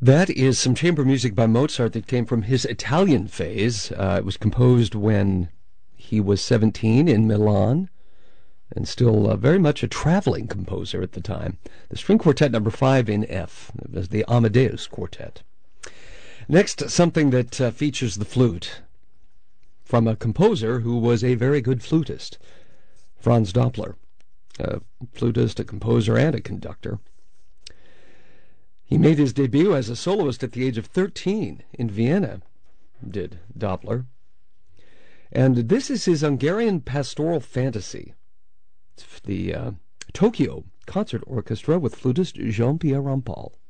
That is some chamber music by Mozart that came from his Italian phase. It was composed when he was 17 in Milan and still very much a traveling composer at the time. The String Quartet number 5 in F. It was the Amadeus Quartet. Next, something that features the flute from a composer who was a very good flutist, Franz Doppler, a flutist, a composer, and a conductor. He made his debut as a soloist at the age of 13 in Vienna, did Doppler. And this is his Hungarian pastoral fantasy. It's the Tokyo Concert Orchestra with flutist Jean-Pierre Rampal.